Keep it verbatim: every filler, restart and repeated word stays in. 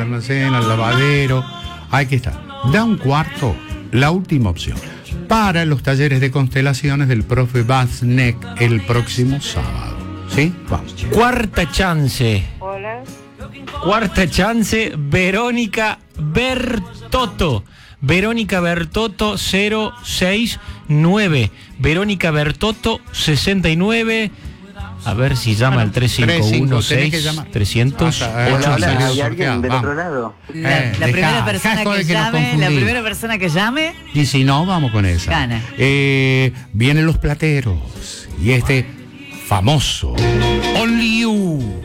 almacén, al lavadero. Aquí está. Da un cuarto, la última opción. Para los talleres de constelaciones del profe Vaznek el próximo sábado. ¿Sí? Vamos. Cuarta chance. Hola. Cuarta chance, Verónica Bertotto. Verónica Bertotto cero seis nueve. Verónica Bertotto sesenta y nueve. A ver si llama al tres cinco uno seis trescientos. Hola, hola, ¿hay alguien del otro lado? La, Eh, la dejá, primera persona dejá que de que nos llame, la confundís. primera persona que llame, Y si no, vamos con esa. Gana. Eh, vienen los plateros. Y este famoso Only You.